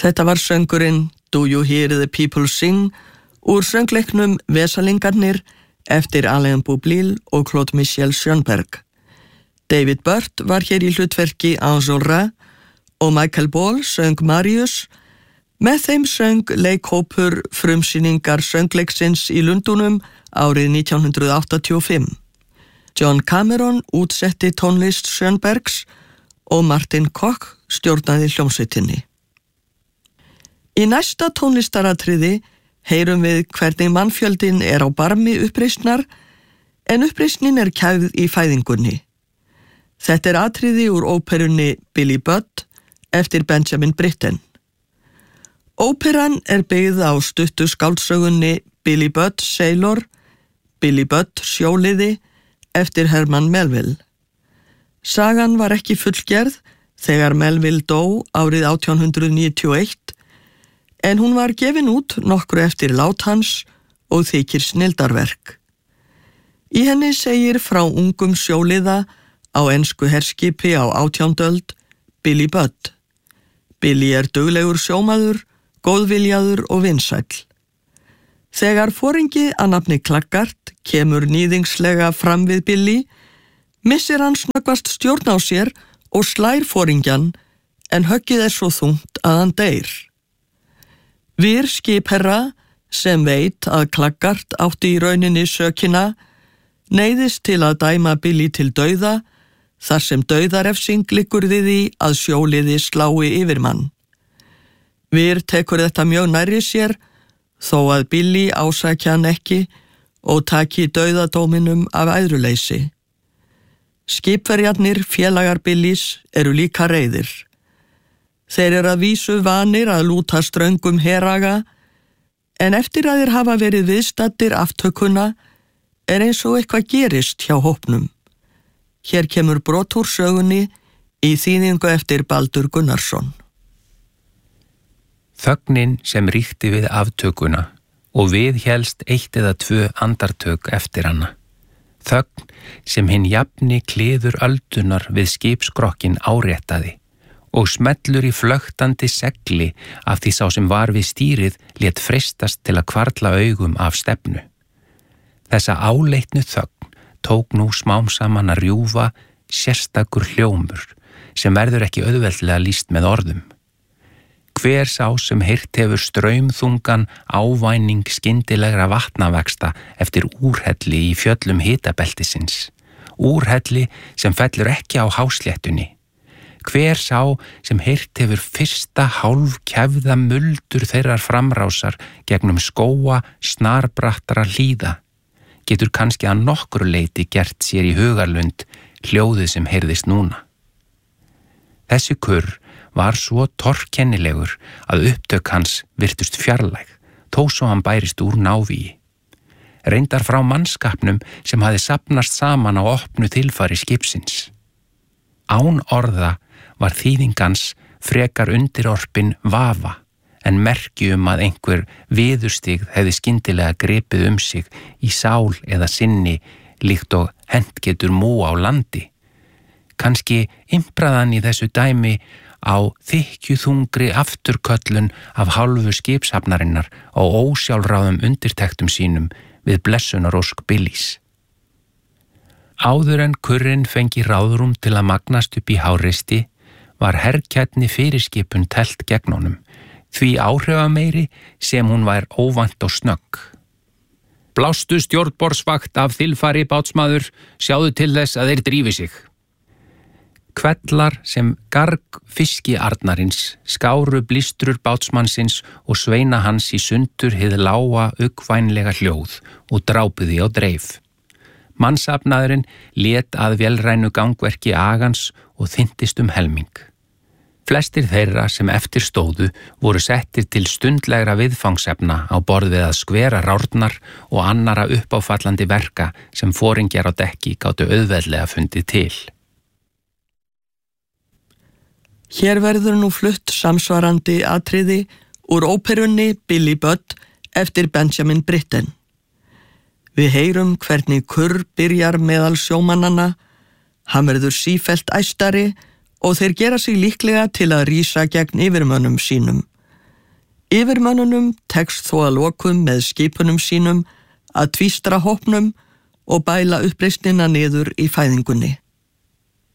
Þetta var söngurinn Do You Hear the People Sing úr söngleiknum Vesalingarnir eftir Alain Boublil og Claude Michel Schoenberg. David Burt var hér í hlutverki Enjolras og Michael Ball söng Marius. Með þeim söng leikhópur frumsýningar söngleiksins í Lundúnum árið 1985. John Cameron útsetti tónlist Schoenbergs og Martin Koch stjórnaði hljómsveitinni. Í næsta tónlistaratriði heyrum við hvernig mannfjöldin á barmi uppreisnar, en uppreisnin kæfð í fæðingunni. Þetta atriði úr óperunni Billy Budd eftir Benjamin Britten. Óperan byggð á stuttu skáldsögunni Billy Budd Sailor, Billy Budd sjóliði eftir Herman Melville. Sagan var ekki fullgerð þegar Melville dó árið 1891, en hún var gefin út nokkru eftir lát hans og þykir snilldarverk. Í henni segir frá ungum sjóliða á ensku herskipi á 18. öld, Billy Budd. Billy duglegur sjómaður, góðviljaður og vinsæll. Þegar foringi að nafni Klaggart kemur níðingslega fram við Billy, missir hann snöggvast stjórn á sér og slær foringjan, en höggið svo þungt að hann deyr. Vir skipherra, sem veit að Klaggart átti í rauninni sökina, neyðist til að dæma Billy til dauða, þar sem dauðarefsing liggur við því að sjóliði slái yfirmann. Vir tekur þetta mjög nærri sér, þó að Billy ásækja hann ekki og taki dauðadóminum af æðruleysi. Skipverjarnir félagar Billys líka reiðir. Þeir að vísu vanir að lúta ströngum heraga, en eftir að þeir hafa verið viðstaddir aftökuna eins og eitthvað gerist hjá hópnum. Hér kemur brot úr sögunni í þýðingu eftir Baldur Gunnarsson. Þögnin sem ríkti við aftökuna og viðhélst 1 eða 2 andartök eftir hana. Þögn sem hinn jafni kliður öldunar við skipskrokkin áréttaði og smellur í flöktandi segli af því sá sem var við stýrið lét freistast til að hvarfla augum af stefnu. Þessa áleitnu þögn tók nú smám saman að rjúfa sérstakur hljómur sem verður ekki auðveldlega lýst með orðum. Hver sá sem heyrt hefur straumþungan ávæning skyndilegra vatnavexta eftir úrhelli í fjöllum hitabeltisins, úrhelli sem fellur ekki á hásléttunni. Hver sá sem heyrt hefur fyrsta hálfkæfða muldur þeirrar framrásar gegnum skóa snarbrattra hlíða, getur kannski að nokkru leyti gert sér í hugarlund hljóðið sem heyrðist núna. Þessi kurr var svo torkennilegur að upptök hans virtust fjarlæg, þó svo hann bærist úr návíi. Reyndar frá mannskapnum sem hafði safnast saman á opnu þilfari skipsins. Án orða var þýðingans frekar undirorpin vafa, en merki að einhver viðurstig hefði skyndilega gripið sig í sál eða sinni líkt og hent getur mú á landi. Kannski impraðan í þessu dæmi á þykkjuþungri afturköllun af hálfu skipshafnarinnar á ósjálfráðum undirtektum sínum við blessunarósk Billys. Áður en kurrin fengi ráðrúm til að magnast upp í háreisti var herkætni fyrirskipun telt gegn honum, því áhrifameiri sem hún var óvænt og snögg. Blástu stjórnborðsvakt af þilfari bátsmaður, sjáðu til þess að þeir drífi sig. Kvellar sem garg fiskiarnarins skáru blístrur bátsmannsins og sveina hans í sundur hið lága uggvænlega hljóð og drápuði á dreif. Mannsafnaðurinn lét að vélrænu gangverki agans og þyntist helming. Flestir þeirra sem eftir stóðu voru settir til stundlegra viðfangsefna á borð við að skvera rárnar og annara uppáfallandi verka sem foringjar á dekki gátu auðveldlega fundið til. Hér verður nú flutt samsvarandi atriði úr óperunni Billy Budd eftir Benjamin Britten. Við heyrum hvernig kurr byrjar meðal sjómannanna, hann verður sífellt æstari og þeir gera sig líklega til að rísa gegn yfirmönnum sínum. Yfirmönnunum tekst þó að lokum með skipunum sínum að tvístra hópnum og bæla uppreisnina niður í fæðingunni.